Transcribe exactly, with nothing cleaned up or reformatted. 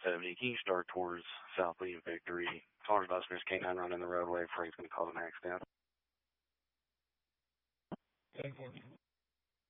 seventy. Can you start towards South Lee and Victory? Connors Buster's canine running the roadway before he's going to cause an accident. ten four.